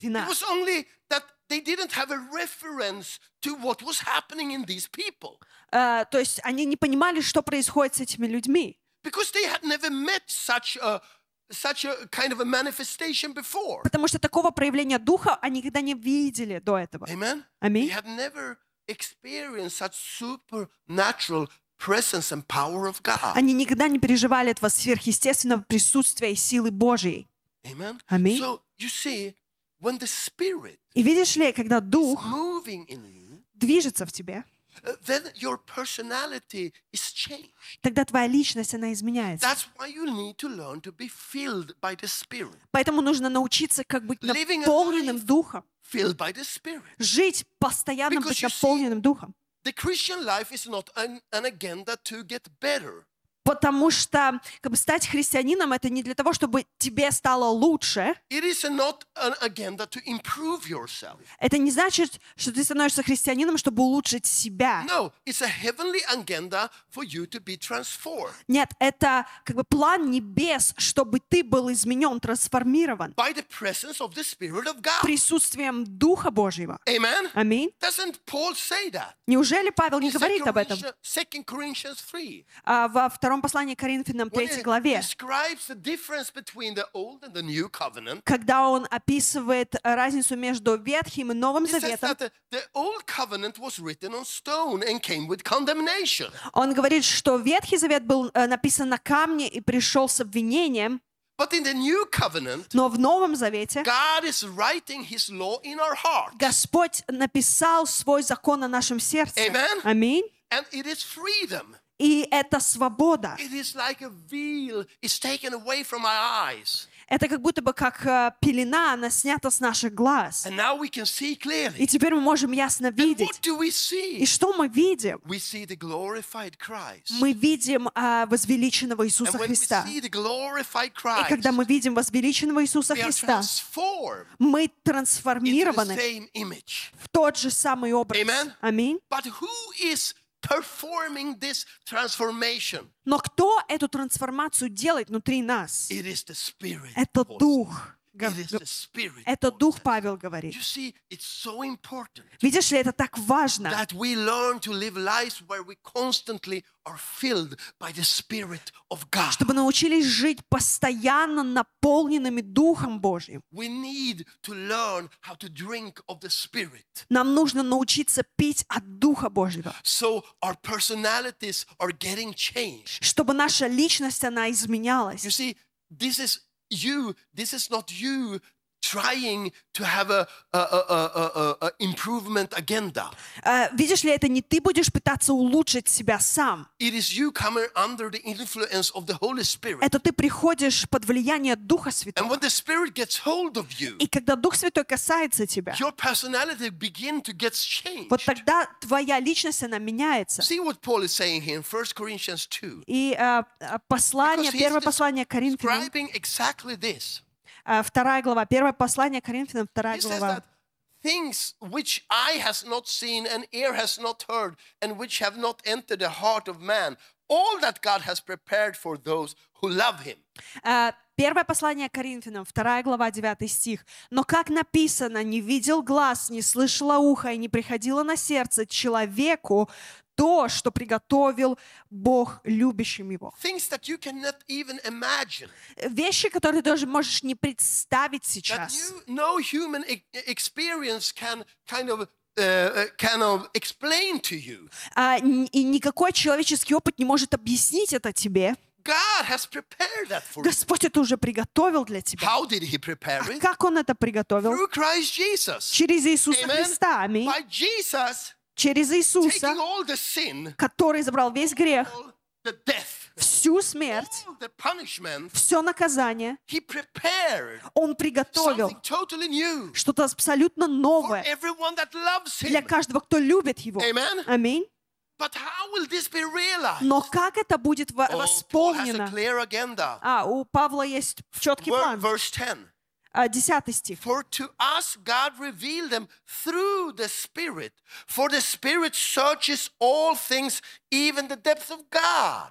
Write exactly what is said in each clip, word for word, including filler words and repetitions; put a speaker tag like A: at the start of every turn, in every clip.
A: вина.
B: It was only that they didn't have a reference to what was happening in these people.
A: Uh, то есть они не понимали, что происходит с этими людьми.
B: Because they had never met such a such a kind of a manifestation before.
A: Потому что такого проявления духа они никогда не видели до этого.
B: Amen?
A: Аминь.
B: They had never experienced such supernatural presence and power of God.
A: Они никогда не переживали этого сверхъестественного присутствия и силы Божьей.
B: Amen?
A: Аминь.
B: So you see, when the Spirit
A: И видишь ли, когда
B: is
A: дух
B: moving in you,
A: движется в тебе,
B: uh, then your personality is changed.
A: тогда твоя личность, она изменяется.
B: That's why you need to learn to be filled by the Spirit.
A: Поэтому нужно научиться как быть
B: Living a
A: наполненным
B: life
A: духом,
B: Filled by the Spirit.
A: жить постоянно
B: Because
A: быть
B: you see,
A: наполненным духом.
B: The Christian life is not an, an agenda to get better.
A: Потому что как бы, стать христианином — это не для того, чтобы тебе стало лучше.
B: It is not an agenda to improve yourself.
A: Это не значит, что ты становишься христианином, чтобы улучшить себя.
B: No, it's a heavenly agenda for you to be transformed.
A: Нет, это как бы план небес, чтобы ты был изменен, трансформирован
B: By the presence of the Spirit of God.
A: присутствием Духа Божьего.
B: Amen?
A: Аминь.
B: Doesn't Paul say that?
A: Неужели Павел не
B: In
A: говорит об этом?
B: Second Corinthians three.
A: А, во втором послании к Коринфянам,
B: When
A: третьей
B: he
A: главе,
B: describes the difference between the old and the new covenant,
A: когда он описывает разницу между Ветхим и Новым
B: he says
A: Заветом,
B: that the, the old covenant was written on stone and came with condemnation.
A: он говорит, что Ветхий Завет был э, написан на камне и пришел с обвинением,
B: But in the new covenant,
A: но в Новом Завете
B: God is writing His law in our heart.
A: Господь написал свой закон на нашем сердце.
B: Amen.
A: Аминь.
B: And it is freedom.
A: И это свобода.
B: It is like a veil is taken away from our eyes.
A: Это как будто бы как э, пелена, она снята с наших глаз.
B: And now we can see
A: И
B: clearly.
A: теперь мы можем ясно
B: And
A: видеть.
B: what do we
A: И
B: see?
A: что мы видим?
B: We see the glorified Christ.
A: Мы видим э, возвеличенного Иисуса
B: And when we
A: Христа.
B: see the glorified
A: И
B: Christ,
A: когда мы видим возвеличенного Иисуса
B: we are
A: Христа,
B: transformed
A: мы
B: into the
A: трансформированы
B: same image.
A: в тот же самый образ.
B: Amen.
A: Аминь.
B: But who is performing this transformation?
A: Но кто эту трансформацию делает внутри нас?
B: It is the Spirit.
A: Это
B: Paul
A: Дух.
B: says. It is the Spirit.
A: Это
B: Paul
A: Дух,
B: says.
A: Павел говорит.
B: You see, it's so important
A: Видишь ли, это так важно,
B: that we learn to live lives where we constantly are filled by the Spirit of God.
A: чтобы научились жить постоянно наполненными Духом Божьим.
B: We need to learn how to drink of the Spirit.
A: Нам нужно научиться пить от Духа Божьего,
B: So our personalities are getting changed.
A: чтобы наша личность, она изменялась.
B: You see, this is you, this is not you trying to have a, a, a, a, a, a improvement agenda.
A: Э, Видишь ли, это не ты будешь пытаться улучшить себя сам.
B: It is you coming under the influence of the Holy Spirit.
A: Это ты приходишь под влияние Духа
B: And
A: Святого.
B: when the Spirit gets hold of you,
A: И когда Дух Святой касается тебя,
B: your personality begin to get
A: вот
B: changed.
A: тогда твоя личность, она меняется.
B: See what Paul is saying here in First Corinthians two.
A: И э, э, послание,
B: Because he's
A: первое послание к Коринфянам,
B: describing exactly this.
A: э, вторая глава, первое послание к Коринфянам, вторая
B: He says
A: глава.
B: that things which eye has not seen and ear has not heard and which have not entered the heart of man, all that God has prepared for those who love him.
A: Э, Первое послание к Коринфянам, вторая глава, девятый стих. «Но как написано, не видел глаз, не слышало ухо и не приходило на сердце человеку то, что приготовил Бог любящим его».
B: Things that you cannot even imagine.
A: Вещи, которые ты даже можешь не представить
B: That
A: сейчас.
B: you, no human e- experience can kind of uh, uh, kind of explain to you.
A: А, н- и никакой человеческий опыт не может объяснить это тебе.
B: God has prepared that for you.
A: Господь это уже приготовил для тебя.
B: How did he prepare
A: А
B: it?
A: как Он это приготовил?
B: Through Christ Jesus.
A: Через Иисуса
B: Amen.
A: Христа. Аминь.
B: By Jesus
A: Через
B: taking
A: Иисуса,
B: all the sin,
A: который забрал весь грех,
B: all the death,
A: всю смерть,
B: all the punishment,
A: все наказание.
B: he prepared
A: Он приготовил
B: something totally new
A: что-то абсолютно
B: for
A: новое
B: everyone that loves
A: для
B: him.
A: каждого, кто любит Его.
B: Amen.
A: Аминь.
B: But how will this be realized?
A: Но как это будет во-
B: Oh, Paul has a
A: восполнено?
B: clear agenda.
A: А, у Павла есть четкий
B: Ver-
A: план.
B: Verse ten.
A: А, Десятый стих.
B: For to us God revealed them through the Spirit. For the Spirit searches all things, even the depths of God.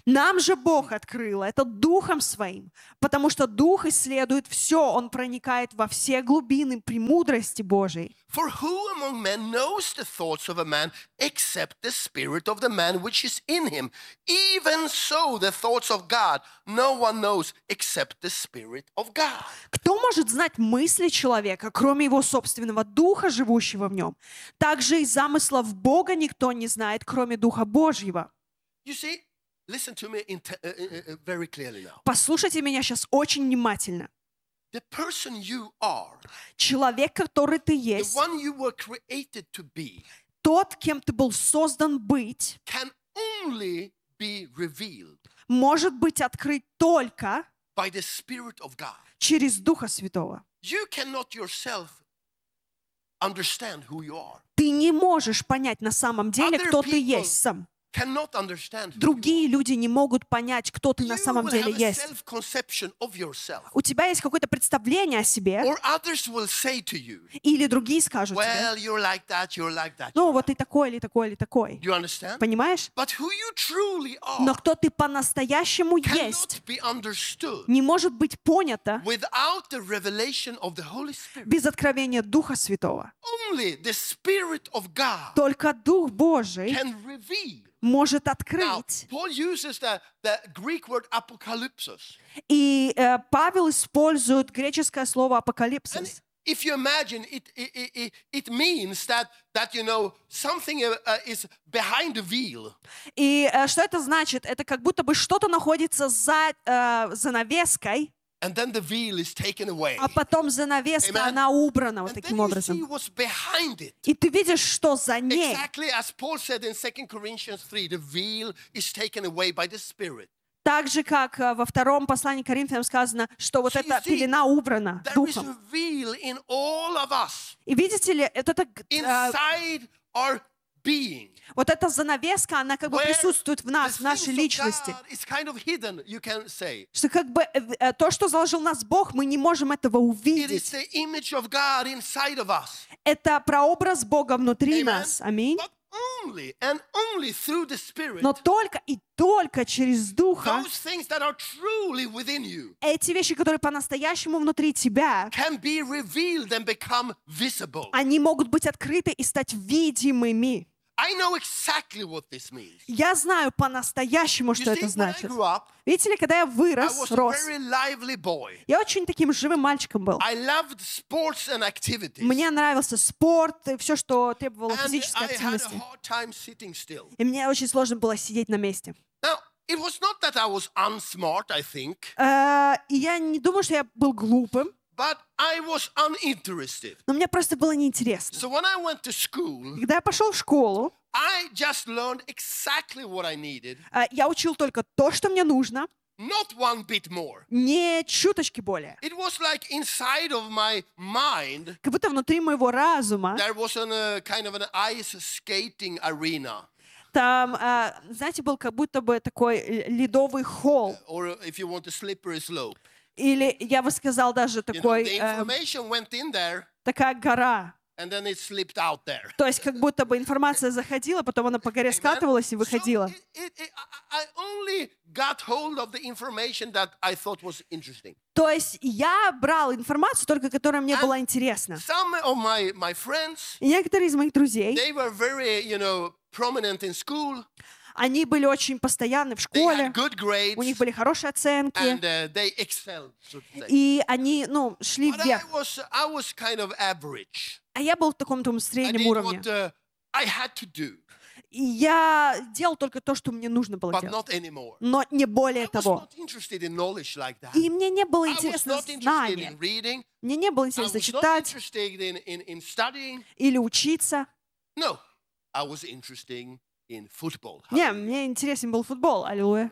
A: Нам же Бог открыл это Духом Своим, потому что Дух исследует все, Он проникает во все глубины премудрости Божией.
B: For who among men knows the thoughts of a man except the spirit of the man which is in him? Even so, the thoughts of God no one knows except the spirit of God.
A: Кто может знать мысли человека, кроме его собственного Духа, живущего в нем? Также и замыслов Бога никто не знает, кроме Духа Божьего.
B: You see, listen to me in te- uh, uh, uh, very clearly now.
A: Послушайте меня сейчас очень внимательно.
B: The person you are,
A: Человек, который ты
B: the
A: есть,
B: one you were created to be,
A: тот, кем ты был создан быть,
B: can only be revealed
A: может быть открыт только
B: by the Spirit of God.
A: через Духа Святого.
B: You cannot yourself understand who you are.
A: Ты не можешь понять на самом деле,
B: Other
A: кто ты
B: people
A: есть сам.
B: Cannot understand who you
A: Другие люди не могут понять, кто ты
B: are.
A: на
B: You
A: самом
B: will
A: деле
B: have a
A: есть.
B: self-conception of yourself.
A: У тебя есть какое-то представление о себе,
B: Or others will say to you,
A: или другие скажут тебе,
B: well, you're like that, you're like that.
A: ну
B: you're
A: вот
B: like
A: ты такой, или такой, или такой.
B: that." You understand?
A: Понимаешь?
B: But who you truly
A: Но
B: are
A: кто ты по-настоящему есть,
B: cannot be understood
A: не может быть понято
B: without the revelation of the Holy Spirit.
A: без откровения Духа Святого.
B: Only the Spirit of God
A: Только Дух Божий
B: can reveal.
A: может
B: Now,
A: открыть.
B: Paul uses the, the Greek word apocalypsis.
A: И э, Павел использует греческое слово
B: And
A: апокалипсис.
B: if you imagine, it, it, it, it- it means that, that, you know, something uh, uh, is behind the veil.
A: И э, что это значит? Это как будто бы что-то находится за э, занавеской,
B: And then the veil is taken away.
A: а потом занавеска,
B: Amen.
A: она убрана вот
B: And then
A: таким
B: you see
A: образом.
B: what's behind it.
A: И ты видишь, что за ней.
B: Exactly as Paul said in Second Corinthians three, the veil is taken away by the Spirit.
A: Так же, как э, во втором послании к Коринфянам сказано, что вот
B: So you
A: эта
B: see,
A: пелена убрана
B: There is
A: Духом.
B: a veil in all of us,
A: И видите ли, это, так, э,
B: inside our being.
A: вот эта занавеска, она как бы
B: Where
A: присутствует в нас,
B: the
A: в нашей
B: things of
A: личности.
B: God is kind of hidden, you can say.
A: Что как бы э, э, то, что заложил в нас Бог, мы не можем этого
B: It is
A: увидеть.
B: the image of God inside of us.
A: Это прообраз Бога внутри
B: Amen.
A: нас. Аминь.
B: But only and only through the Spirit,
A: Но только и только через Духа
B: those things that are truly within you
A: эти вещи, которые по-настоящему внутри тебя,
B: can be revealed and become visible.
A: они могут быть открыты и стать видимыми.
B: I know exactly what this means.
A: Я знаю по-настоящему,
B: You
A: что
B: see,
A: это
B: when I
A: значит.
B: grew up,
A: Видите ли, когда я
B: I
A: вырос,
B: was a
A: рос,
B: very lively boy.
A: я очень таким живым мальчиком был.
B: I loved sports and activities.
A: Мне нравился спорт и все, что требовало
B: And
A: физической
B: I had a
A: активности.
B: hard time sitting still.
A: И мне очень сложно было сидеть на месте.
B: Now, it was not that I was unsmart, I think,
A: Э, И я не думаю, что я был глупым,
B: but I was uninterested.
A: но мне просто было неинтересно.
B: So when I went to school,
A: Когда я пошел в школу,
B: I just learned exactly what I needed,
A: э, я учил только то, что мне нужно,
B: not one bit more.
A: не чуточки более.
B: It was like inside of my mind,
A: Как будто внутри моего разума
B: there was an, a kind of an ice skating arena.
A: там, э, знаете, был как будто бы такой э, ледовый холл.
B: Or if you want a slippery slope.
A: Или, я бы сказал, даже
B: You know,
A: такой,
B: the
A: э,
B: information went in there
A: такая гора.
B: and then it slipped out there.
A: То есть как будто бы информация заходила, потом она по горе скатывалась и
B: So
A: выходила.
B: it- it- it- I I only got hold of the information that I thought was interesting.
A: То есть я брал информацию, только которая мне
B: And
A: была интересна.
B: Some of my, my friends,
A: И некоторые из моих друзей,
B: they were very, you know, prominent in school.
A: они были очень постоянны в
B: They
A: школе,
B: had good grades
A: у них были хорошие оценки,
B: and uh, they excelled, so to say.
A: и они, ну, шли
B: But I
A: вверх.
B: was, I was kind of average.
A: А я был в таком том
B: I
A: среднем
B: did
A: уровне.
B: what uh, I had to do,
A: И я делал только то, что мне нужно было
B: but
A: делать.
B: not anymore.
A: Но не более
B: I was
A: того.
B: not interested in knowledge like that.
A: И мне не было
B: I was
A: интересно
B: not interested
A: знание.
B: in reading.
A: Мне не было
B: I
A: интересно
B: was not
A: читать
B: interested in, in, in studying.
A: или учиться.
B: No, I was interested in football.
A: Не, мне интересен был футбол, аллилуйя.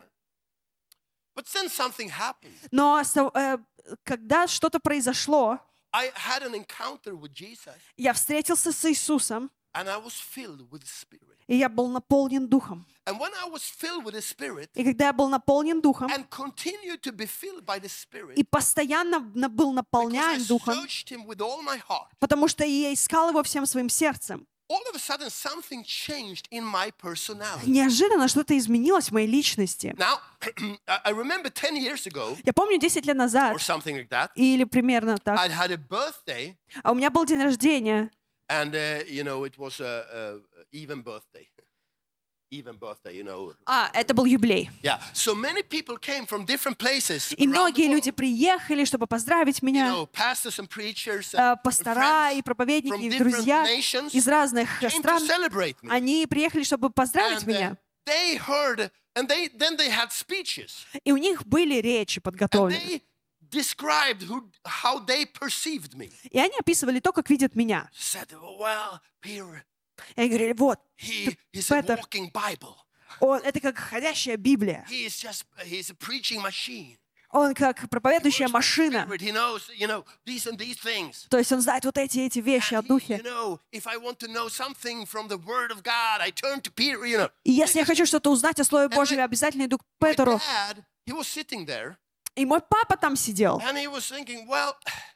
B: But then something happened.
A: Но со- э, когда что-то произошло,
B: I had an encounter with Jesus,
A: я встретился с Иисусом,
B: and I was filled with the Spirit.
A: и я был наполнен Духом.
B: And when I was filled with the Spirit
A: И когда я был наполнен Духом,
B: and continued to be filled by the Spirit,
A: и постоянно на- был
B: because I
A: наполняем Духом,
B: searched Him with all my heart,
A: потому что я искал Его всем своим сердцем,
B: all of a sudden something changed in my personality.
A: Неожиданно что-то изменилось в моей личности.
B: Now, I remember ten years ago,
A: Я помню десять лет назад,
B: or something like that,
A: или примерно так,
B: I'd had a birthday,
A: а у меня был день рождения,
B: and, uh, you know, it was a, a even birthday. Even birthday, you know.
A: а, это был юбилей.
B: Yeah. So many people came from different places.
A: И
B: around the
A: многие
B: world.
A: люди приехали, чтобы поздравить
B: You
A: меня.
B: know, pastors and preachers
A: Э,
B: and
A: Пастора
B: friends
A: и проповедники,
B: from
A: и
B: different
A: друзья
B: nations
A: из разных
B: came to
A: стран,
B: celebrate me.
A: они приехали, чтобы поздравить
B: And uh,
A: меня.
B: they heard, and they then they had speeches,
A: И у них были речи
B: and
A: подготовлены.
B: they described who, how they perceived me.
A: И они описывали то, как видят меня.
B: Said, well, Peter,
A: И они говорили, вот,
B: he is a
A: Петр,
B: walking Bible.
A: он, это как ходящая Библия.
B: He is just, he's a preaching machine.
A: Он как проповедующая машина.
B: He knows, you know, these and these things.
A: То есть он знает вот эти эти вещи о
B: And he,
A: Духе.
B: you know, if I want to know something from the Word of God, I turn to Peter, you know.
A: И если я хочу что-то узнать о Слове Божьем, я обязательно иду к
B: My
A: Петру.
B: dad, he was sitting there,
A: И мой папа там сидел.
B: and he was thinking, well,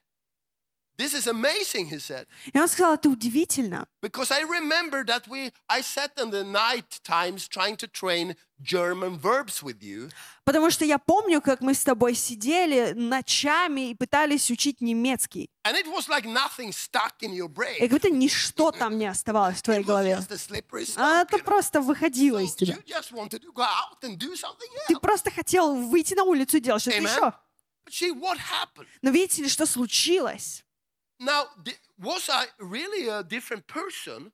B: this is amazing, he said.
A: И он сказал, это удивительно.
B: Because I remember that we, I sat in the night times trying to train German verbs with you.
A: Потому что я помню, как мы с тобой сидели ночами и пытались учить немецкий.
B: And it was like nothing stuck in your
A: И
B: brain.
A: как будто ничто там не оставалось в твоей
B: It was
A: голове.
B: just a slippery
A: А
B: slope,
A: это
B: you know.
A: просто выходило из
B: So
A: тебя.
B: you just wanted to go out and do something
A: Ты
B: else.
A: просто хотел выйти на улицу и делать что-то
B: Amen.
A: еще.
B: But see, what happened?
A: Но видите ли, что случилось?
B: Now, di- was I really a different person?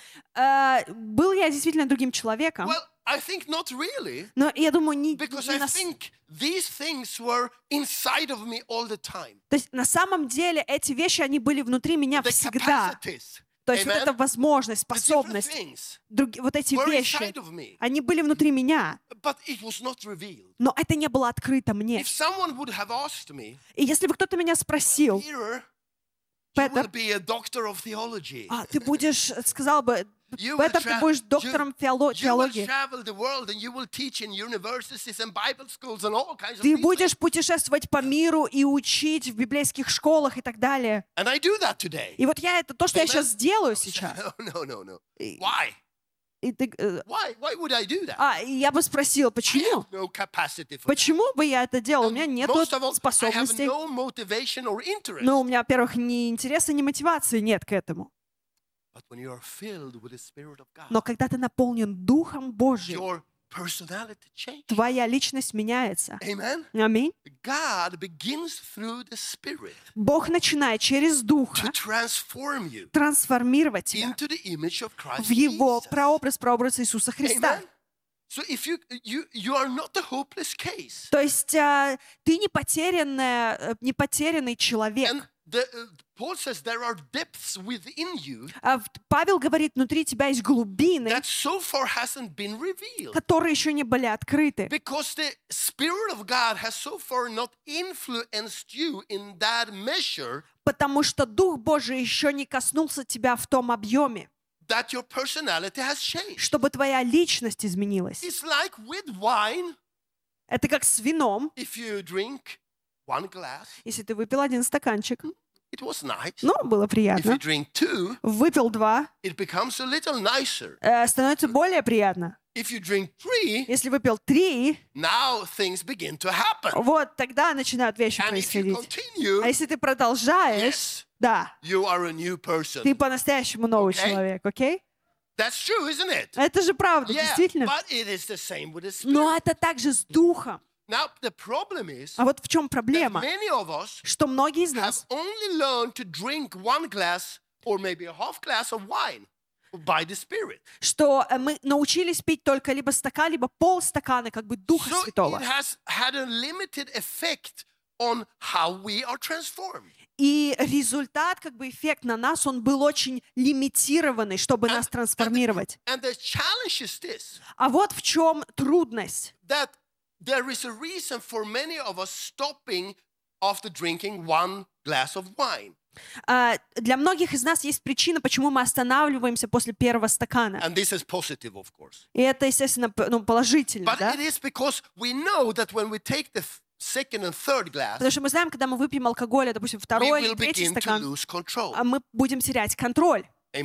A: Э, Был я действительно другим человеком,
B: Well, I think not really.
A: но я думаю, не,
B: Because
A: не
B: I
A: на с-
B: think these things were inside of me all the time.
A: То есть на самом деле эти вещи, они были внутри меня
B: The
A: всегда.
B: capacities,
A: То есть вот
B: amen,
A: эта возможность,
B: the different
A: способность,
B: things
A: други- вот эти
B: were
A: вещи,
B: inside of me.
A: они были внутри меня,
B: But it was not revealed.
A: но это не было открыто мне.
B: If someone would have asked me,
A: И если бы кто-то меня спросил,
B: Peter, you
A: Петр,
B: will be a doctor of theology.
A: а, ты будешь, сказал бы,
B: You will
A: Петр, ты
B: tra-
A: будешь
B: you-
A: доктором теоло-
B: You will
A: теологии.
B: travel the world and you will teach in universities and Bible schools and all kinds of
A: Ты
B: things.
A: будешь путешествовать по миру и учить в библейских школах и так далее.
B: And I do that today.
A: И вот я это то, что я
B: Amen.
A: сейчас делаю сейчас.
B: No, no, no, no.
A: И-
B: Why?
A: И ты, э,
B: Why? Why would I do that?
A: а, и я бы спросил,
B: I
A: почему?
B: have no capacity for that.
A: Почему бы я это делал? У меня нет
B: Most of all, I have
A: способностей.
B: no motivation or interest.
A: Но у меня, во-первых, ни интереса, ни мотивации нет к этому.
B: But when you are filled with the Spirit of God,
A: Но когда ты наполнен Духом Божьим,
B: your personality changes.
A: твоя личность меняется.
B: Amen.
A: Аминь.
B: God begins through the Spirit
A: Бог начинает через
B: to
A: Духа
B: transform you
A: трансформировать тебя
B: into the image of Christ
A: в Его
B: Jesus.
A: прообраз, прообраз Иисуса Христа.
B: Amen. So if you you you are not a hopeless case.
A: То есть а, ты не потерянная, э, не потерянный человек.
B: And the, uh, Paul says there are depths within you
A: А в- Павел говорит, внутри тебя есть глубины,
B: that so far hasn't been revealed.
A: которые еще не были открыты.
B: Because the Spirit of God has so far not influenced you in that measure
A: Потому что Дух Божий еще не коснулся тебя в том объеме,
B: that your personality has changed.
A: чтобы твоя личность изменилась.
B: It's like with wine,
A: Это как с вином.
B: if you drink one glass,
A: Если ты выпил один стаканчик,
B: it was nice.
A: ну, было
B: If you
A: приятно.
B: drink two,
A: Выпил два,
B: it becomes a little nicer.
A: э, становится более приятно.
B: If you drink three,
A: Если выпил три,
B: now things begin to happen.
A: вот тогда начинают вещи
B: And if you
A: происходить.
B: continue,
A: А если ты продолжаешь,
B: yes,
A: да,
B: you are a new person.
A: ты по-настоящему новый
B: Okay.
A: человек, окей?
B: That's true, isn't it?
A: Это же правда,
B: Yeah,
A: действительно.
B: but it is the same with the Spirit.
A: Но это также с Духом.
B: Now, the problem is
A: А вот в чем
B: that
A: проблема?
B: many of us
A: Что многие из
B: have
A: нас
B: only learned to drink one glass or maybe a half glass of wine by the Spirit.
A: что э, мы научились пить только либо стакан, либо полстакана, как бы Духа
B: So
A: Святого.
B: it has had a limited effect on how we are transformed.
A: И результат, как бы эффект на нас, он был очень лимитированный, чтобы нас трансформировать.
B: And the challenge is this,
A: А вот в чем трудность.
B: that there is a reason for many of us stopping after drinking one glass of wine.
A: А, Для многих из нас есть причина, почему мы останавливаемся после первого стакана.
B: And this is positive, of course.
A: И это, естественно, п- ну, положительно,
B: But
A: да?
B: it is because we know that when we take the f- second and third glass,
A: Потому что мы знаем, когда мы выпьем алкоголь, допустим,
B: we
A: второй или
B: will
A: третий
B: begin to
A: стакан,
B: lose control.
A: а мы будем терять контроль.
B: Amen?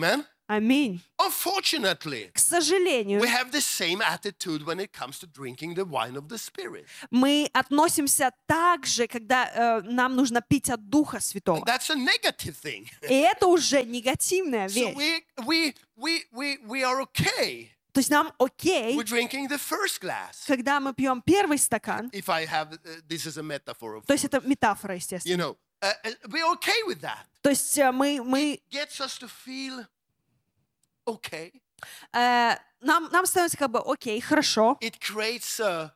A: Аминь.
B: Unfortunately,
A: К сожалению,
B: we have the same attitude when it comes to drinking the wine of the Spirit.
A: мы относимся так же, когда э, нам нужно пить от Духа
B: And
A: Святого.
B: that's a negative thing.
A: И это уже негативная
B: So
A: вещь.
B: we, we, we, we, we are okay
A: То есть нам окей,
B: with drinking the first glass.
A: когда мы пьем первый стакан,
B: If I have, uh, this is a metaphor of,
A: то есть это метафора, естественно.
B: you know, uh, uh, we're okay with that.
A: То есть э, мы, мы,
B: Gets us to feel okay.
A: э, нам, нам становится как бы окей, хорошо.
B: It creates a,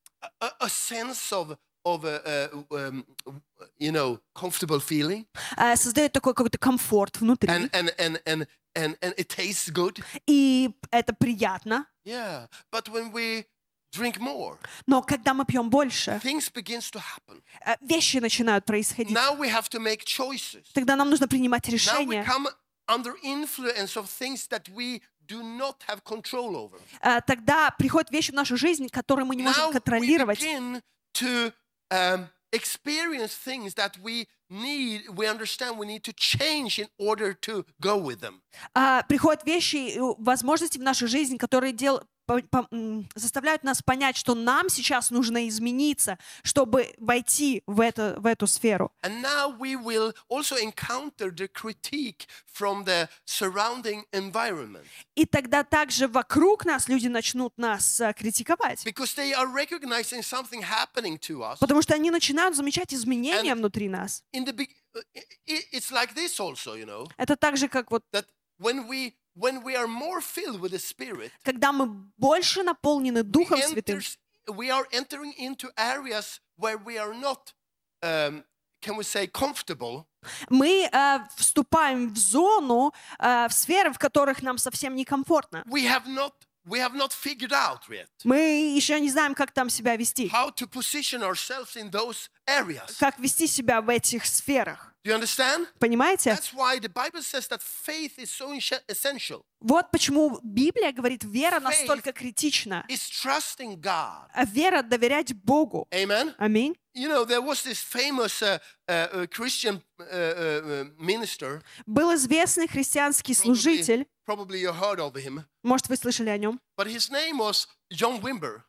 B: a, a sense of, of a, uh, um, you know, comfortable feeling.
A: Э, создает такой какой-то комфорт внутри.
B: And, and, and, and, and, and it tastes good.
A: И это приятно.
B: Yeah. But when we drink more,
A: Но когда мы пьем больше,
B: things begins to happen.
A: э, вещи начинают происходить.
B: Now we have to make choices.
A: Тогда нам нужно принимать
B: Now we
A: решения.
B: come under influence of things that we do not have control over.
A: Э, Тогда приходят вещи в нашу жизнь, которые мы не можем
B: Now we
A: контролировать.
B: begin to um, experience things that we need, we understand we need to change in order to go with them.
A: А, Приходят вещи, и возможности в нашу жизнь, которые дел- по- по- м, заставляют нас понять, что нам сейчас нужно измениться, чтобы войти в, это, в эту сферу.
B: And now we will also encounter the critique from the surrounding environment
A: И тогда также вокруг нас люди начнут нас э, критиковать,
B: because they are recognizing something happening to us.
A: потому что они начинают замечать изменения
B: And-
A: внутри нас.
B: In the big, uh, i- it's like this also, you know,
A: Это так же, как вот
B: that when we when we are more filled with the Spirit,
A: когда мы больше наполнены
B: we,
A: Духом Святым,
B: enters, we are entering into areas where we are not, um, can we say, comfortable.
A: мы э, вступаем в зону, э, в сферы, в которых нам совсем некомфортно.
B: We have not we have not figured out yet
A: Мы еще не знаем, как там себя вести,
B: how to position ourselves in those areas.
A: как вести себя в этих сферах.
B: Do you understand?
A: Понимаете?
B: That's why the Bible says that faith is so inse- essential.
A: Вот почему Библия говорит, вера
B: Faith
A: настолько критична.
B: It's trusting God.
A: А вера — доверять Богу.
B: Amen.
A: Аминь.
B: You know, there was this famous uh, uh, uh, Christian uh, uh, uh, minister.
A: Был известный христианский
B: Probably,
A: служитель,
B: probably you heard of him.
A: может, вы слышали о нем,
B: But his name was John Wimber.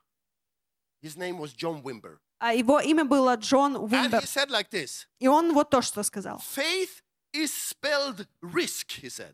B: His name was John Wimber.
A: а его имя было Джон
B: And
A: Уимбер.
B: he said like this:
A: И он вот то, что сказал.
B: faith is spelled risk, he said.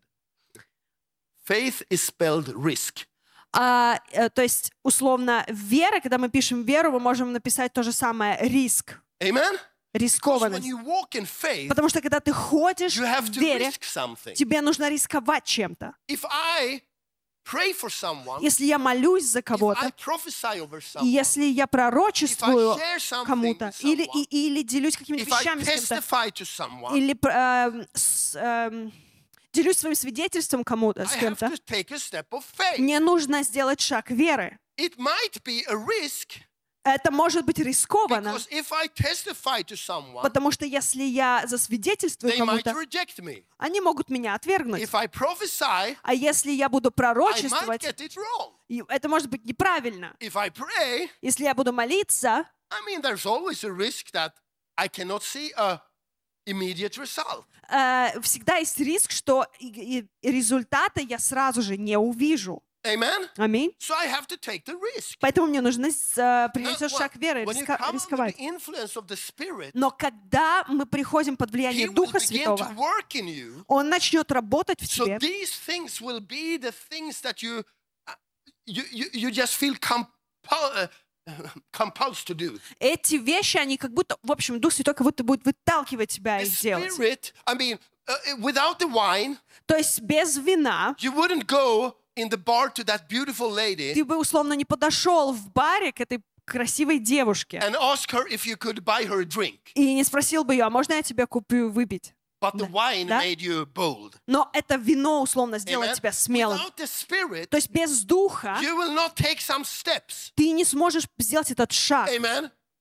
B: Faith is spelled risk.
A: А, э, то есть, условно, вера, когда мы пишем веру, мы можем написать то же самое — риск,
B: Amen? Because when
A: рискованность.
B: you walk in faith,
A: Потому что когда ты ходишь
B: you have
A: в
B: to
A: вере,
B: risk something.
A: тебе нужно рисковать чем-то.
B: If I pray for someone,
A: Если я молюсь за
B: if I
A: кого-то,
B: prophesy over
A: и
B: someone,
A: если я
B: if I
A: пророчествую
B: share something
A: кому-то,
B: with
A: или,
B: someone,
A: и- или делюсь какими-то
B: if I
A: вещами с кем-то,
B: testify to someone,
A: или э, с, эм, делюсь своим свидетельством кому-то, с
B: I have
A: кем-то,
B: to take a step of faith.
A: мне нужно сделать шаг веры.
B: It might be a risk
A: Это может быть рискованно,
B: because if I testify to someone,
A: потому что если я засвидетельствую
B: they might
A: кому-то,
B: reject me.
A: они могут меня отвергнуть.
B: If I prophesy,
A: А если я буду
B: I might
A: пророчествовать,
B: get it wrong.
A: и это может быть неправильно.
B: If I pray,
A: Если я буду молиться,
B: I mean, there's always a risk that I cannot see a immediate result.
A: э, всегда есть риск, что и- и результаты я сразу же не увижу.
B: Amen?
A: Аминь.
B: So I have to take the risk.
A: Поэтому мне нужно с- э, принять
B: Now,
A: этот шаг веры,
B: when you
A: риска-
B: come under
A: рисковать.
B: the influence of the Spirit,
A: Но когда мы приходим под
B: He
A: влияние
B: will
A: Духа
B: begin to
A: Святого,
B: work in you.
A: Он начнет работать в
B: So
A: тебе.
B: these things will be the things that you uh, you, you, you just feel compul- uh, compulsed to do.
A: Эти вещи, они как будто, в общем, Дух Святой как будто будет выталкивать тебя
B: The
A: их делать.
B: Spirit, I mean, uh, without the wine,
A: То есть без вина
B: you wouldn't go in the bar to that beautiful lady
A: ты бы условно не подошел в баре к этой красивой девушке
B: and ask her if you could buy her a drink.
A: и не спросил бы ее, а можно я тебе куплю выпить?
B: But the wine
A: Да.
B: made you bold.
A: Но это вино условно сделает
B: Amen?
A: тебя смелым.
B: Without the Spirit,
A: То есть без Духа
B: you will not take some steps.
A: ты не сможешь сделать этот шаг.
B: Amen.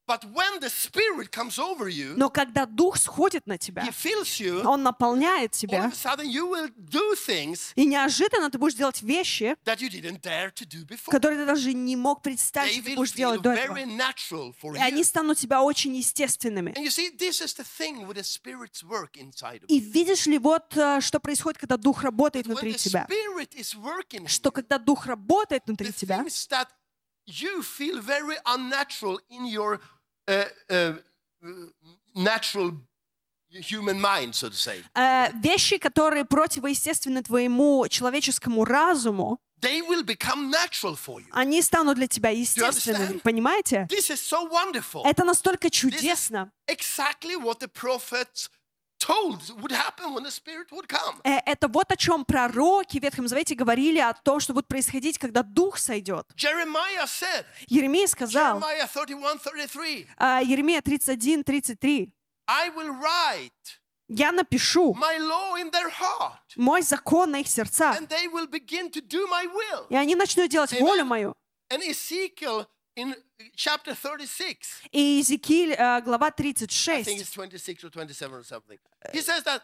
B: But when the Spirit comes over you,
A: Но когда Дух сходит на тебя,
B: He fills you,
A: Он наполняет
B: all
A: тебя,
B: of a sudden you will do things
A: и неожиданно ты будешь делать вещи,
B: that you didn't dare to do before.
A: которые ты даже не мог представить,
B: They
A: что ты
B: will
A: будешь
B: feel
A: делать до этого.
B: very natural for
A: И они
B: you.
A: станут тебя очень естественными.
B: And you see, this is the thing with the Spirit's work inside of
A: И
B: you.
A: видишь ли, вот э, что происходит, когда Дух работает
B: When
A: внутри
B: the
A: тебя.
B: Spirit is working in
A: Что
B: you,
A: когда Дух работает
B: the
A: внутри тебя,
B: things that you feel very unnatural in your uh, uh, natural human mind, so to say,
A: э, вещи, которые противоестественны твоему человеческому разуму,
B: they will become natural for you.
A: они станут для тебя естественными.
B: understand?
A: Понимаете?
B: This is so wonderful.
A: Это настолько чудесно.
B: Exactly what the prophets told would happen when the Spirit would come.
A: Э, Это вот о чем пророки в Ветхом Завете говорили, о том, что будет происходить, когда Дух сойдет.
B: Jeremiah said,
A: Еремия сказал,
B: Jeremiah thirty-one, thirty-three,
A: э, Еремия тридцать один, тридцать три,
B: I will write
A: «Я напишу
B: my law in their heart,
A: мой закон на их сердцах,
B: and they will begin to do my will.
A: и они начнут делать
B: Amen.
A: волю мою».
B: And Ezekiel in chapter thirty-six,
A: И Иезекииль, э, глава тридцать
B: I think
A: шесть,
B: it's twenty-six or twenty-seven or something, he says that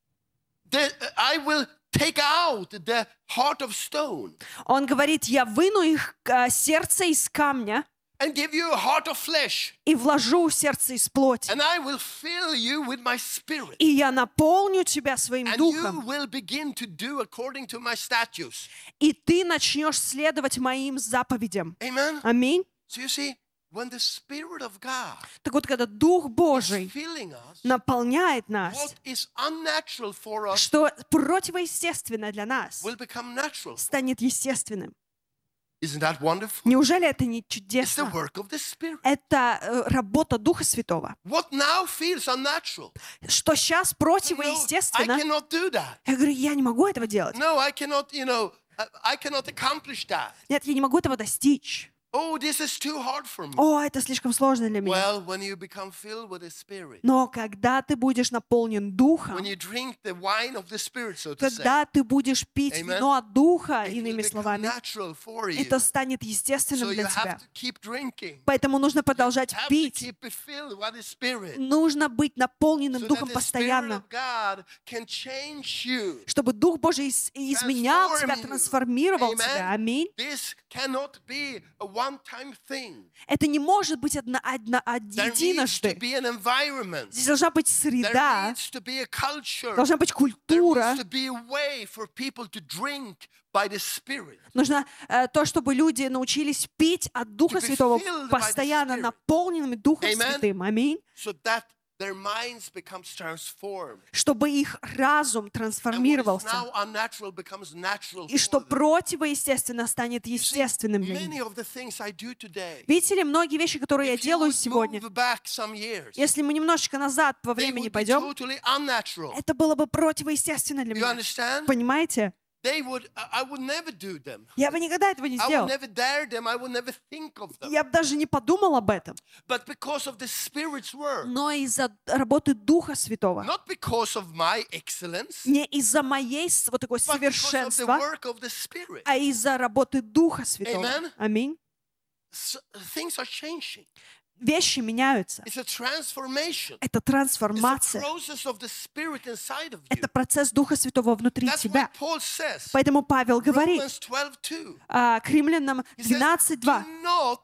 B: the, I will take out the heart of stone
A: он говорит, «Я выну их э, сердце из камня
B: and give you a heart of flesh,
A: и вложу в сердце из плоти,
B: and I will fill you with my spirit.
A: и я наполню тебя своим
B: And you
A: духом,
B: will begin to do according to my statutes.
A: и ты начнешь следовать моим заповедям».
B: Amen?
A: Аминь.
B: So you see, when the Spirit of God
A: Так вот, когда Дух
B: is
A: Божий
B: filling us,
A: наполняет нас,
B: what is unnatural for us
A: что противоестественно для нас
B: will become natural.
A: станет естественным.
B: Isn't that wonderful?
A: Неужели это не
B: It's the
A: чудесно?
B: work of the Spirit.
A: Это э, работа Духа Святого.
B: What now feels unnatural?
A: Что сейчас
B: No, I
A: противоестественно.
B: cannot do that.
A: Я говорю, я не могу этого делать.
B: No, I cannot, you know, I, I cannot accomplish that.
A: Нет, я не могу этого достичь.
B: Oh, this is too hard for me.
A: О, это слишком сложно для меня.
B: Well, when you become filled with the Spirit,
A: Но когда ты будешь наполнен Духом,
B: when you drink the wine of the Spirit, so to say,
A: когда ты будешь пить
B: Amen.
A: вино от Духа,
B: it will
A: иными
B: become
A: словами,
B: natural for you.
A: это станет
B: So
A: естественным
B: you
A: для
B: have
A: тебя.
B: to keep drinking.
A: Поэтому нужно продолжать
B: Have to
A: пить.
B: keep be filled with the Spirit.
A: Нужно быть наполненным
B: So that
A: Духом
B: the Spirit
A: постоянно,
B: of God can change you.
A: чтобы Дух Божий из- изменял
B: Transform
A: тебя,
B: you.
A: трансформировал
B: Amen.
A: тебя. Аминь.
B: This cannot be a one-time thing.
A: Это не может быть одна, одна, од-
B: There needs to
A: единожды.
B: be an environment.
A: Здесь должна быть
B: There
A: среда,
B: needs to be a culture.
A: должна быть
B: There
A: культура.
B: needs to be a way for people to drink by the Spirit.
A: Нужно э, то, чтобы люди научились пить от Духа
B: To be
A: Святого,
B: filled by the
A: постоянно
B: Spirit.
A: наполненными Духом
B: Amen.
A: Святым. Аминь.
B: So that their minds becomes transformed.
A: Чтобы их разум
B: And what is
A: трансформировался.
B: now unnatural becomes natural
A: И что
B: for them.
A: противоестественно станет
B: You see,
A: естественным для
B: many
A: них.
B: of the things I do today,
A: Видите ли, многие вещи, которые я
B: if you
A: делаю
B: would
A: сегодня,
B: move back some years,
A: если мы немножечко назад по
B: they
A: времени
B: would be
A: пойдем,
B: totally unnatural.
A: это было бы противоестественно для
B: You
A: меня.
B: understand?
A: Понимаете?
B: They would, I I would never do them.
A: Я бы никогда этого не
B: I would
A: сделал.
B: never dare them. I would never think of them.
A: Я бы даже не подумал об этом.
B: But because of the Spirit's work,
A: Но из-за работы Духа Святого,
B: not because of my excellence,
A: не из-за моей с- вот такой
B: but because of the
A: совершенства,
B: work of the Spirit.
A: а из-за работы Духа Святого.
B: Amen.
A: Аминь.
B: So, things are changing.
A: Вещи меняются.
B: It's a transformation.
A: Это
B: It's a
A: трансформация.
B: process of the Spirit inside of you.
A: Это процесс Духа Святого внутри
B: That's why
A: тебя.
B: Paul says,
A: Поэтому Павел говорит
B: Romans twelve two.
A: а, к римлянам
B: He says,
A: двенадцать два.
B: do not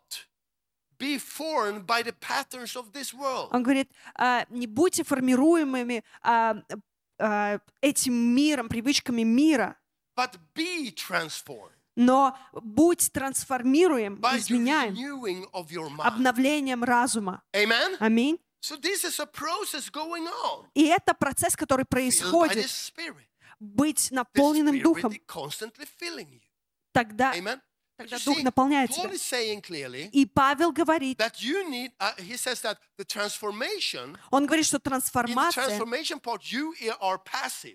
B: be formed by the patterns of this world.
A: Он говорит, а, не будьте формируемыми а, а, этим миром, привычками мира,
B: But be transformed
A: но будь трансформируем,
B: by the
A: изменяем
B: renewing of your mind.
A: обновлением разума.
B: Amen?
A: Аминь.
B: So this is a process going on.
A: И это процесс, который
B: Filled by the
A: происходит,
B: Spirit.
A: быть
B: The
A: наполненным
B: Spirit
A: Духом.
B: is constantly filling you.
A: Тогда,
B: Amen?
A: тогда
B: You
A: Дух
B: see,
A: наполняет
B: Paul
A: тебя.
B: is saying clearly
A: И Павел говорит,
B: that you need, uh, he says that the transformation,
A: он говорит, что
B: in the
A: трансформация,
B: transformation part, you are passive.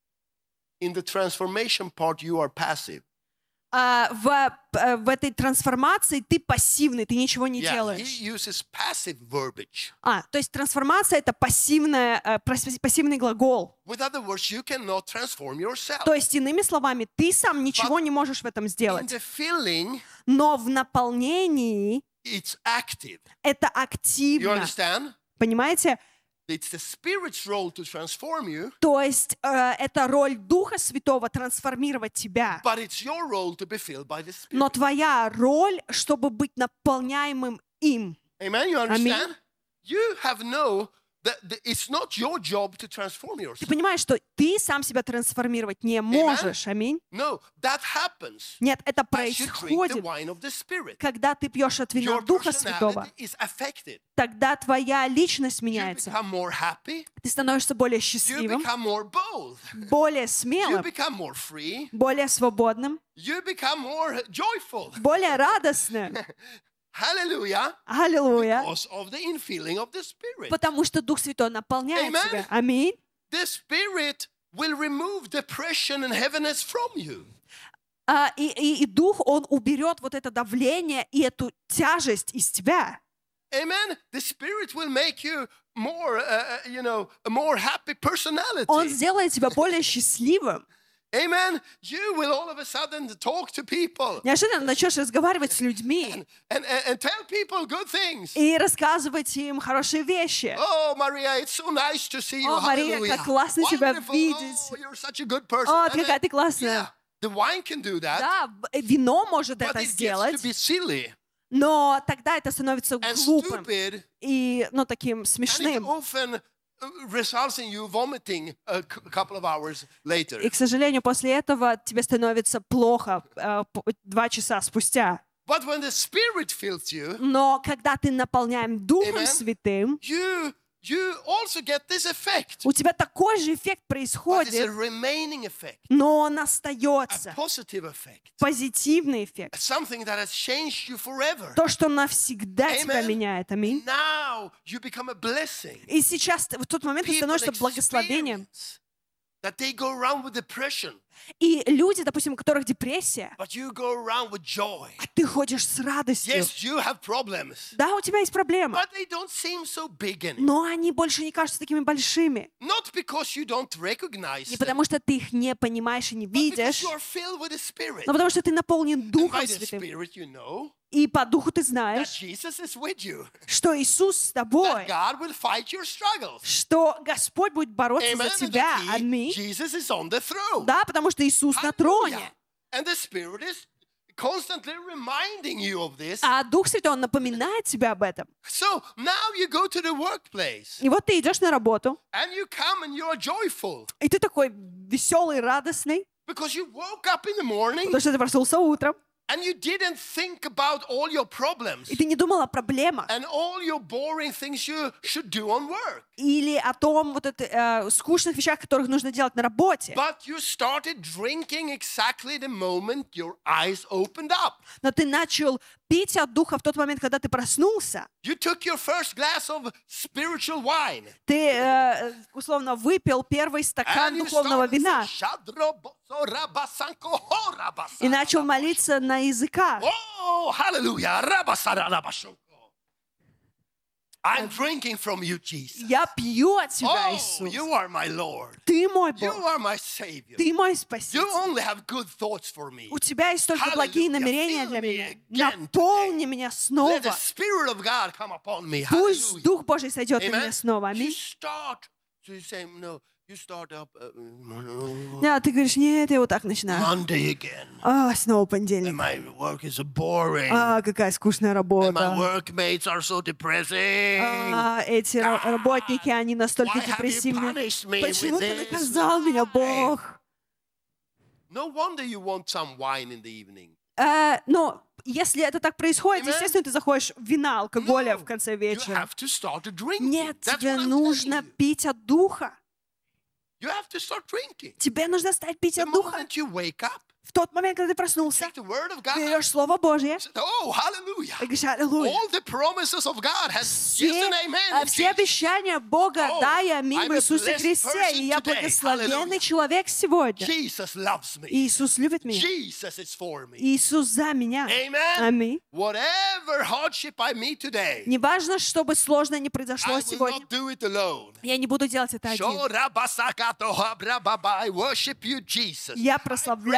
B: In the transformation part, you are passive.
A: а, в, э, в этой трансформации ты пассивный, ты ничего не
B: Yeah, he
A: делаешь.
B: uses passive verbiage.
A: А, то есть трансформация — это пассивная, э, прос- пассивный глагол.
B: With other words, you cannot transform yourself.
A: То есть, иными словами, ты сам ничего
B: But
A: не можешь в этом
B: In
A: сделать.
B: the filling,
A: Но в наполнении
B: it's active.
A: Это
B: You
A: активно.
B: understand?
A: Понимаете?
B: It's the Spirit's role to transform you,
A: То есть э, это роль Духа Святого трансформировать тебя.
B: but it's your role to be filled by the
A: Но
B: Spirit.
A: твоя роль, чтобы быть наполняемым им.
B: Amen? You understand? You have no, that that it's not your job to transform
A: Ты
B: yourself.
A: понимаешь, что ты сам себя трансформировать не можешь. Аминь.
B: No, that happens
A: Нет, это
B: as you drink the
A: происходит,
B: wine of the Spirit.
A: когда ты пьешь от вина
B: Your
A: Духа Святого.
B: personality is affected.
A: Тогда твоя личность
B: You
A: меняется.
B: become more happy.
A: Ты становишься более
B: You
A: счастливым,
B: become more bold.
A: более
B: You
A: смелым,
B: become more free.
A: более свободным,
B: You become more joyful.
A: более радостным.
B: Hallelujah.
A: Аллилуйя.
B: Because of the infilling of the Spirit.
A: Потому что Дух Святой наполняет
B: Amen.
A: тебя. Аминь.
B: The Spirit will remove depression and heaviness from you.
A: А, и, и, и Дух, Он уберет вот это давление и эту тяжесть из тебя.
B: Amen. The Spirit will make you more, uh, uh, you know, a more happy personality.
A: Он сделает тебя более счастливым.
B: Amen. You will all of a sudden talk to people
A: Неожиданно начнешь разговаривать с людьми
B: and, and, and tell people good things.
A: и рассказывать им хорошие вещи.
B: Oh, Maria, it's so nice to see you.
A: О, Мария,
B: Hallelujah.
A: как классно тебя
B: Wonderful.
A: видеть.
B: Oh, you're such a good person.
A: О,
B: And
A: какая
B: then-
A: ты классная.
B: yeah, the wine can do that,
A: Да, в- вино может
B: but
A: это
B: it gets to
A: сделать,
B: be silly
A: но тогда это становится
B: and
A: глупым
B: stupid,
A: и, ну, таким
B: and it
A: смешным.
B: often uh, results in you vomiting a c- couple of hours later.
A: И, к сожалению, после этого тебе становится плохо э, п- два часа спустя.
B: But when the Spirit fills you,
A: Но когда ты наполняем Духом
B: Amen.
A: Святым,
B: you you also get this effect.
A: у тебя такой же эффект
B: But it's a
A: происходит,
B: remaining effect,
A: но он
B: a
A: остается.
B: positive effect,
A: Позитивный эффект.
B: something that has changed you forever.
A: То, что навсегда тебя
B: Amen.
A: меняет. Аминь.
B: Now you become a blessing.
A: И сейчас, в тот момент, ты
B: People
A: становишься благословением.
B: experience that they go around with depression,
A: И люди, допустим, у которых депрессия,
B: but you go around with joy.
A: а ты ходишь с радостью.
B: Yes, you have problems,
A: Да, у тебя есть проблемы,
B: but they don't seem so big anymore.
A: но они больше не кажутся такими большими.
B: Not because you don't recognize
A: Не
B: them,
A: потому, что ты их не понимаешь и не
B: but because
A: видишь,
B: you are filled with the Spirit.
A: но потому, что ты наполнен
B: And by
A: Духом
B: the
A: Святым.
B: Spirit, you know
A: И по Духу ты
B: that
A: знаешь,
B: Jesus is with you,
A: что Иисус с тобой,
B: that God will fight your struggles.
A: что Господь будет бороться
B: Amen.
A: за
B: And
A: тебя.
B: that he-
A: Аминь.
B: Jesus is on the throne.
A: Да, потому что Иисус на
B: Hallelujah.
A: троне.
B: And the Spirit is constantly reminding you of this.
A: А Дух Святой, Он напоминает тебе об этом.
B: So now you go to the workplace
A: И вот ты идешь на работу,
B: and you come and you are joyful
A: и ты такой веселый, радостный,
B: because you woke up in the morning
A: потому что ты проснулся утром,
B: and you didn't think about all your problems
A: и ты не думал о проблемах
B: and all your boring things you should do on work.
A: или о том вот это, э, скучных вещах, которых нужно делать на работе.
B: But you started drinking exactly the moment your eyes opened up.
A: Но ты начал пить от Духа в тот момент, когда ты проснулся.
B: You took your first glass of spiritual wine.
A: Ты, э, условно, выпил первый стакан
B: And you
A: духовного
B: started
A: вина и начал молиться на языках.
B: Oh, hallelujah. Rabasarabashoko. I'm drinking from you, Jesus.
A: Я пью от тебя,
B: Oh,
A: Иисус.
B: you are my Lord.
A: Ты мой
B: You
A: Бог.
B: are my Savior.
A: Ты мой
B: You
A: Спаситель.
B: only have good thoughts for me.
A: У тебя есть только благие
B: Hallelujah.
A: намерения
B: Fill
A: для
B: me
A: меня.
B: again
A: Наполни меня
B: Let the
A: снова.
B: Spirit of God come upon me.
A: Пусть
B: Hallelujah.
A: Дух Божий сойдет на
B: Amen.
A: меня снова.
B: You
A: Аминь.
B: start to say, no, you start up uh,
A: Да, ты говоришь, нет, я вот так начинаю.
B: Monday again.
A: А, снова
B: And
A: понедельник.
B: my work is so boring.
A: А, какая скучная
B: And my
A: работа.
B: workmates are so depressing.
A: А, эти ра- работники, они настолько
B: Why have you
A: депрессивны.
B: punished me
A: Почему
B: with
A: ты
B: this?
A: наказал меня, Бог?
B: No wonder you want some wine in the evening.
A: Э, Но если это так происходит,
B: Amen.
A: естественно, ты заходишь в вина, алкоголя в конце
B: You
A: вечера.
B: have to start drinking.
A: Нет,
B: That's
A: тебе
B: what I'm
A: нужно
B: telling you.
A: пить от Духа.
B: You have to start drinking.
A: Тебе нужно стать пить
B: The
A: от Духа.
B: moment you wake up,
A: В тот момент, когда ты проснулся,
B: take the word of God.
A: берешь Слово Божье
B: Oh, hallelujah.
A: и говоришь, аллилуйя.
B: All the promises of God has yes
A: Все,
B: and amen.
A: а,
B: in
A: все
B: Jesus.
A: обещания Бога,
B: Oh,
A: да и аминь
B: I'm
A: в
B: a
A: Иисусе
B: blessed
A: Христе.
B: person
A: И я
B: today.
A: благословенный
B: Hallelujah.
A: человек сегодня.
B: Jesus loves me.
A: Иисус любит меня.
B: Jesus is for me.
A: Иисус за меня.
B: Amen.
A: Аминь.
B: Whatever hardship I meet today,
A: Неважно, что бы сложно не
B: I
A: произошло
B: will
A: сегодня,
B: not do it alone.
A: я не буду делать это один.
B: Shorabasakatohabrababa. I worship you, Jesus.
A: Я
B: I
A: прославляю
B: praise you,
A: Тебя,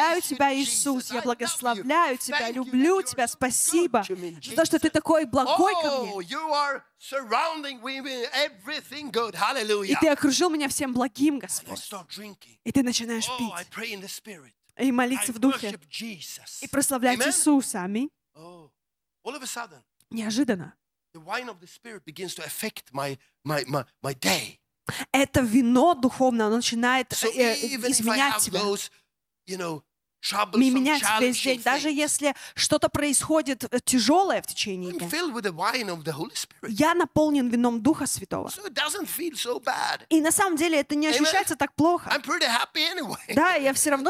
A: Тебя, Иисус. Я благословляю Тебя, люблю Тебя. Спасибо за то, что Ты такой благой ко мне.
B: Oh, you are surrounding me with everything good. Hallelujah.
A: И Ты окружил меня всем благим,
B: I
A: Господь.
B: start drinking.
A: И Ты начинаешь
B: Oh, I
A: пить
B: pray in the Spirit.
A: и
B: I
A: молиться в Духе,
B: worship Jesus.
A: и прославлять
B: Amen.
A: Иисуса. Аминь.
B: Oh, all of a sudden,
A: Неожиданно.
B: the wine of the Spirit begins to affect my my my, my day.
A: Это вино духовное, оно начинает
B: So
A: э,
B: even if I
A: изменять
B: have
A: тебя.
B: those, you know, troublesome,
A: Менять весь
B: challenging
A: день. Даже
B: things,
A: если что-то происходит э, тяжелое в течение
B: I'm
A: дня.
B: filled with the wine of the Holy Spirit.
A: Я наполнен вином Духа Святого.
B: So it doesn't feel so bad.
A: И на самом деле это не ощущается так плохо.
B: I'm pretty happy anyway.
A: Да, я все равно